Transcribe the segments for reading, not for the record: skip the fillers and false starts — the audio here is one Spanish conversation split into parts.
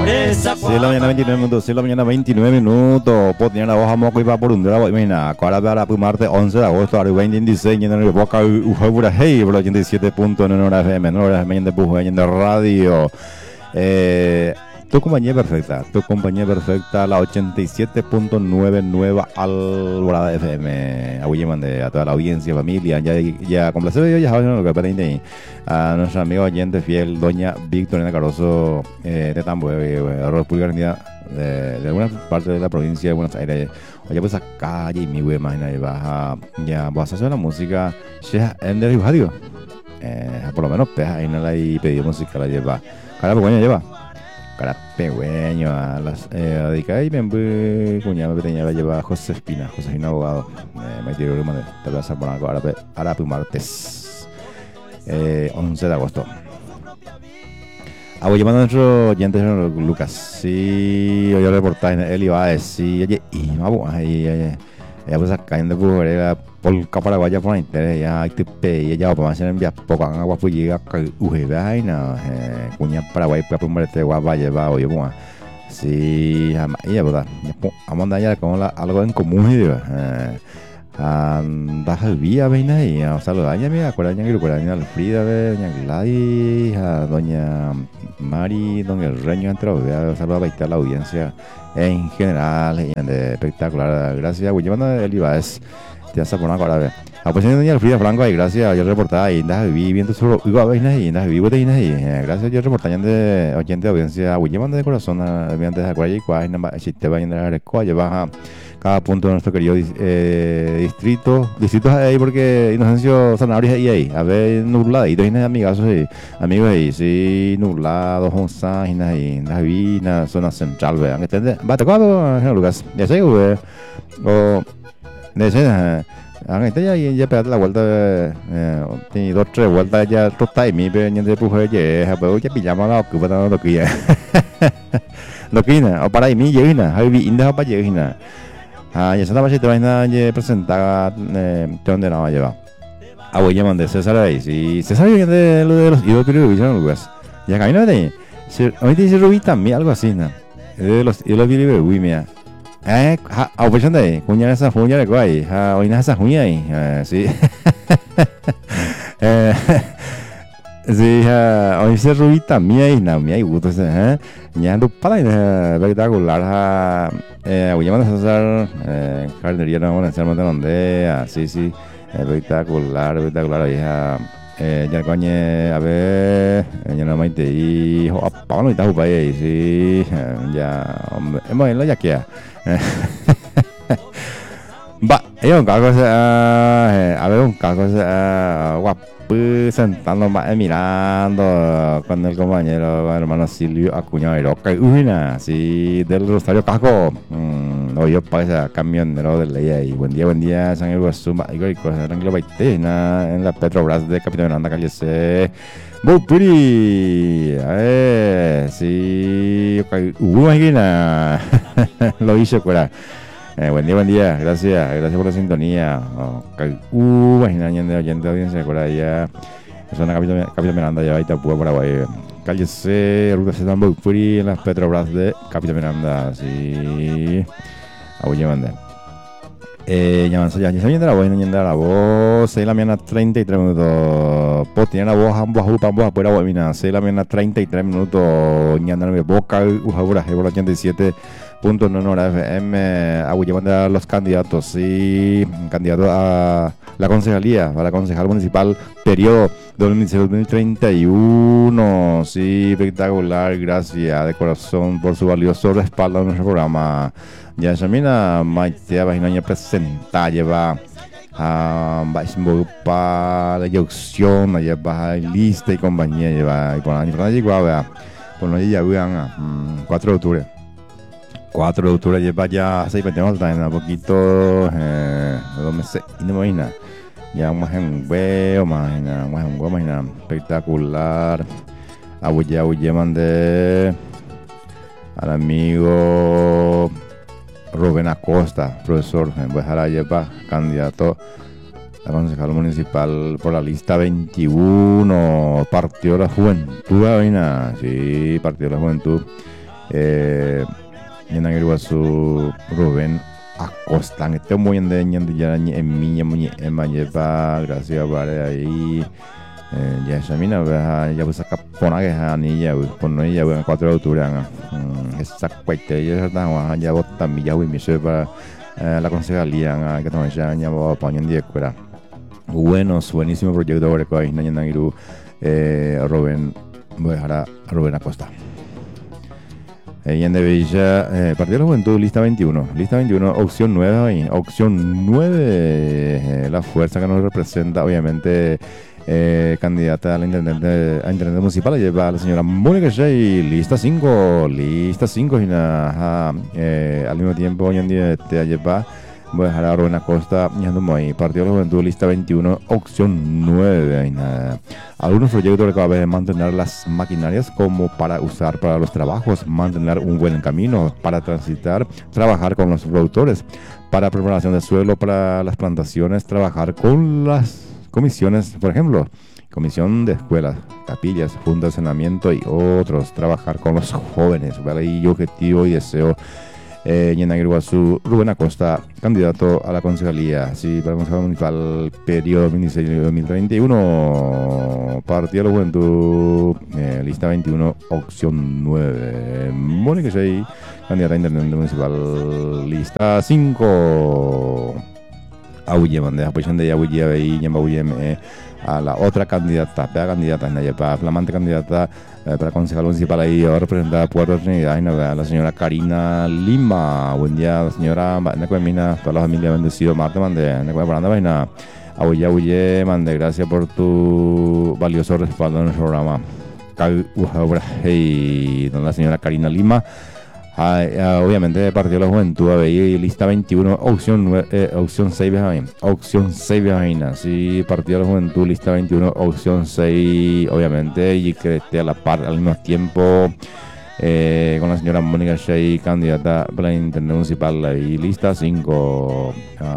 Si la mañana 29 minutos, si la mañana 29 minutos, pues tiene la hoja moco y va por un día, imagina, ahora para martes 11 de agosto, ahora 2026, en el boca, ujabura, hey, por 87.9 horas FM, no horas mañana de puje, en radio. Tu compañía perfecta, la 87.9 Nueva Alborada FM. Abuye mande a toda la audiencia, familia, ya complacido, ya saben lo que pretende. A nuestra amiga oyente fiel, doña Victorina Caroso, de Tambo, República Argentina, de alguna parte de la provincia de Buenos Aires. Oye, pues acá, y mi güey, imagina, ya vas a hacer la música, ya en el radio. Por lo menos, pues, ahí no la hay pedido música, la lleva. Cara, pues, bueno, lleva. Cara pequeño a las dedicadas y me cuñado que tenía la lleva Josefina abogado, me tiró el mando te voy a hacer por algo ahora martes 11 de agosto. Voy llamando a nuestro oyente Lucas, sí, oye el reportaje, él iba a decir, oye, y vamos ahí, pues acá en de por Paraguaya por interés ya hay que pedir ya para hacer enviar poco agua pues llega UGB no cuña Paraguay para ponerte guapa lleva oye bueno sí ya verdad vamos a andar ya con algo en común y anda vía veina y saludar a mi acuerdan que doña Alfrida doña Gladys a doña Mari don el Reño entre saludar a la audiencia en general espectacular gracias güey llevando el Ibáez te vas a poner ahora a ver. Pues doña Alfrida Franco ahí gracias yo reportaba y andas viviendo solo igual veis y andas vivo de ahí gracias yo reportaba de oyente de audiencia güey llevando de corazón mediante esa cual y cuál si te va a llenar de escuela lleva cada punto de nuestro querido distritos ahí porque Inocencio Zanabria ahí a ver nubladito y amigazos amigos ahí sí nublados onzas y ahí na zona central vean ¿entiendes? Va te acuerdo Lucas ya sé güey o de ese ya pegate la vuelta tiene 2-3 vueltas ya tú estás en mi pero ya te puse ya pillamos la ocupa no lo que ya lo que o para mí ya hay inda para ya ya se estaba si te vas a presentar dónde no va a llevar voy llamando de César ahí si César viene de lo de los ídolos televisivos Lucas ya camino de ahí ahorita dice Rubí también algo así ¿no? De los ídolos televisivos mira opción de cuñar esa juña de guay hoy nada esa juña ahí sí sí hoy se Rubí también y hay gusto ya no para espectacular voy llamando a César carnería no vamos a hacer más de donde sí espectacular ya coñe a ver ya no me te y para no está ahí sí ya hemos en la ya que va un cago a ver un cago guapo sentando más mirando con el compañero hermano Silvio Acuña de Roca sí del Rosario Caco yo para camionero de ley ahí buen día San Elgo Suma y cosas tranquilo en la Petrobras de Capitán Miranda calle C Bupuri sí imagina lo hizo fuera buen día gracias por la sintonía imagina de oyente audiencia por allá zona Capitán Miranda ya Itapúa Paraguay calle C ruta C Bupuri en las Petrobras de Capitán Miranda sí oye manda ya se viene la voz 6 de la mañana 33 minutos pues tiene la voz ambos afuera mira 6 de la mañana 33 minutos ya andan boca ujabura por 87.9 hora FM manda a los candidatos sí candidato a la concejalía para concejal municipal periodo 2016-2031 sí espectacular gracias de corazón por su valioso respaldo a nuestro programa ya Yamina Maitea Vaginaña presenta lleva a para la opción lleva lista y compañía lleva y por la llegada por no ya vean 4 de octubre 4 de octubre lleva ya 6 metemos en un poquito no me sé y no me imagina ya más en huevo imagina espectacular abuye mande al amigo Rubén Acosta, profesor en Buejarayapa, candidato a concejal municipal por la lista 21, Partido de la Juventud, sí, Partido de la Juventud, Ñana Guasu Rubén Acosta, que te muy en de ya en mi muy en Mayepa, gracias para ahí. Ya Shamina ya pues acá pona que ni ya por no ya 4 de octubre esa cuete ya está ya bota mi ya mi para la concejalía que también ya va pañón de escuela. Buenísimo proyecto ahora que hay Ñana Giru Rubén voy a dejar a Rubén Acosta. Y en Villa, Partido de la Juventud, lista 21. Lista 21, opción 9 ahí. Opción 9, la fuerza que nos representa, obviamente, candidata a intendente municipal, lleva a la señora Mónica Shea. Lista 5. Lista 5, y nada, al mismo tiempo, hoy en día te lleva. Voy a dejar a Rubén Acosta y ando ahí. Partido de la Juventud, lista 21, opción 9. Ahí nada. Algunos proyectos que acaba de mantener las maquinarias como para usar para los trabajos, mantener un buen camino para transitar, trabajar con los productores, para preparación de suelo para las plantaciones, trabajar con las comisiones, por ejemplo, comisión de escuelas, capillas, juntas de saneamiento y otros, trabajar con los jóvenes, ¿vale? Y objetivo y deseo. Ñana Guasu Rubén Acosta, candidato a la concejalía, sí, para el Consejo Municipal, periodo 2016-2031, Partido de la Juventud, lista 21, opción 9. Mónica Shea, candidata a intendente municipal, lista 5. Abuye bandeja, pues de Abuye ahí, a la otra candidata, flamante candidata para concejal municipal ahí, ahora representada Puerto Trinidad, la señora Karina Lima. Buen día, señora, toda la familia bendecido, Marta, mande, Abuye, mande, gracias por tu valioso respaldo en el programa. Hey, la señora Karina Lima. Obviamente Partido de la Juventud, lista 21, opción 6, opción 6, sí, Partido de la Juventud, lista 21, opción 6, obviamente, y que esté a la par al mismo tiempo con la señora Mónica Shea, candidata para la intendente municipal, ahí, lista 5,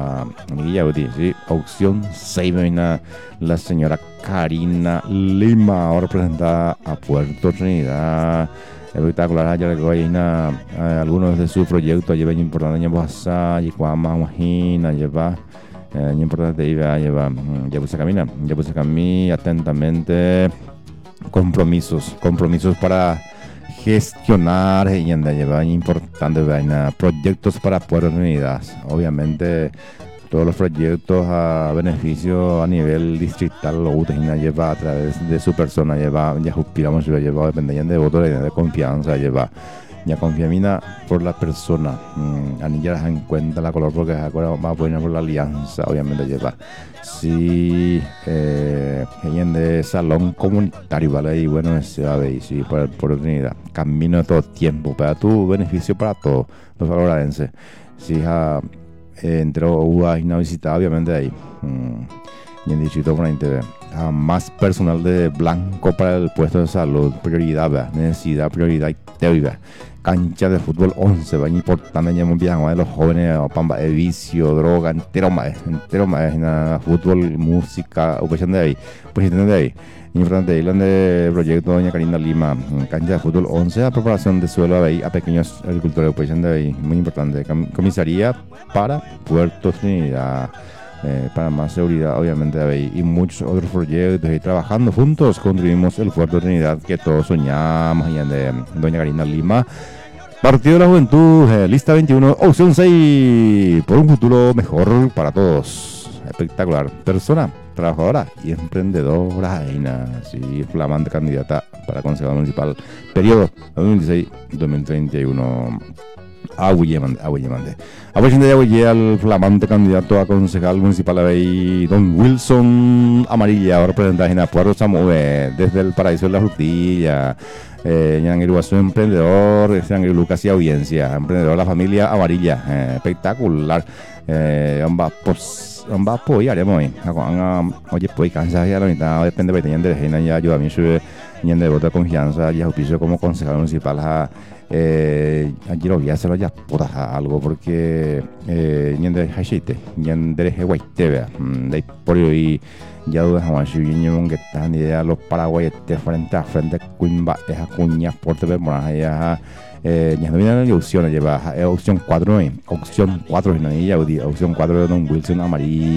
sí, opción 6, la señora Karina Lima, ahora representada a Puerto Trinidad. Espectacular, ya que hay algunos de sus proyectos llevan importante en Boasa y Cuama, Imagina, lleva importante lleva ya puse camina atentamente compromisos para gestionar y lleva importante proyectos para Puerto Unidas, obviamente todos los proyectos a beneficio a nivel distrital lo lleva a través de su persona, lleva ya suspiramos, lleva dependiendo de votos de confianza, lleva ya confía por la persona, anillas en cuenta la color porque va a poner por la alianza, obviamente lleva sí, de salón comunitario, vale, y bueno, se va a ver, sí, por oportunidad, camino de todo tiempo, para tu beneficio, para todos los valoradenses, sí, entró UA y una visita obviamente ahí y en distrito por ahí TV más personal de blanco para el puesto de salud, prioridad, necesidad, prioridad y teoría, cancha de fútbol 11, va importante ya muy bien de los jóvenes, pamba de vicio, droga, entero más, fútbol, música, oposición de ahí, importante ahí de proyecto doña Karina Lima, cancha de fútbol 11, a preparación de suelo ahí a pequeños agricultores, oposición de ahí, muy importante, comisaría para Puerto Trinidad, para más seguridad obviamente ahí, y muchos otros proyectos y trabajando juntos construimos el Puerto Trinidad que todos soñamos, y de doña Karina Lima. Partido de la Juventud, lista 21, opción 6, por un futuro mejor para todos. Espectacular, persona trabajadora y emprendedora, sí, flamante candidata para concejal municipal, periodo 2016-2031. Abuye al flamante candidato a concejal municipal ahí, don Wilson Amarilla, representante en Puerto Samuel, desde el paraíso de la frutilla. Ñanguiruazu, emprendedor, Lucas y audiencia, emprendedor de la familia Amarilla, espectacular. Va a apoyar, oye, pues cansa ya la mitad, depende de que tengan ya yo a mí soy de voto de confianza, ya auspicio como concejal municipal. Aquí lo voy a hacer ya por algo porque ñende hashite ñende hewaite de por hoy ya dudas jamás si vienen que están idea los paraguayos de frente a frente cuimba esa cuña por te ver allá Ya no viene la opción, lleva opción 4, opción 4, no, y Audi, opción 4 de Don Wilson amarillo.